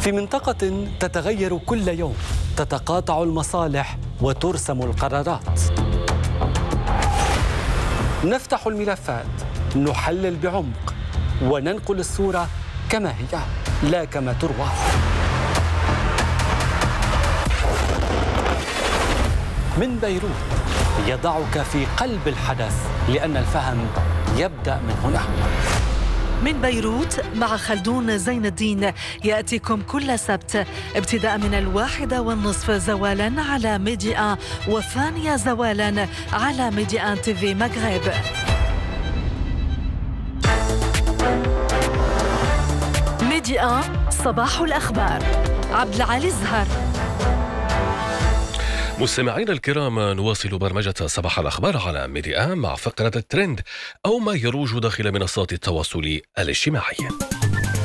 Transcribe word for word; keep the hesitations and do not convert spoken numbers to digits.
في منطقة تتغير كل يوم، تتقاطع المصالح وترسم القرارات. نفتح الملفات، نحلل بعمق، وننقل الصورة كما هي لا كما تروى. من بيروت يضعك في قلب الحدث، لأن الفهم يبدأ من هنا. من بيروت مع خلدون زين الدين يأتيكم كل سبت ابتداء من الواحدة والنصف زوالا على ميديا، والثانية زوالا على ميديا تي في مغرب. ميديا صباح الأخبار. عبد العالي الزهر. مستمعينا الكرام، نواصل برمجة صباح الأخبار على ميديا مع فقرة الترند أو ما يروج داخل منصات التواصل الاجتماعي.